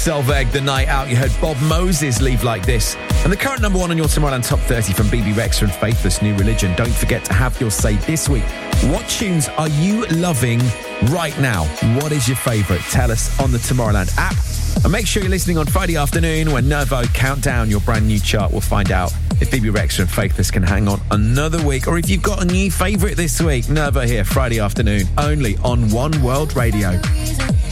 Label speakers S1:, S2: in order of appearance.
S1: Selveg, The Night Out. You heard Bob Moses, Leave Like This. And the current number one on your Tomorrowland Top 30 from BB Rexha and Faithless, New Religion. Don't forget to have your say this week. What tunes are you loving right now? What is your favourite? Tell us on the Tomorrowland app. And make sure you're listening on Friday afternoon when Nervo count down your brand new chart. We'll find out if BB Rexha and Faithless can hang on another week, or if you've got a new favourite this week. Nervo here, Friday afternoon, only on One World Radio.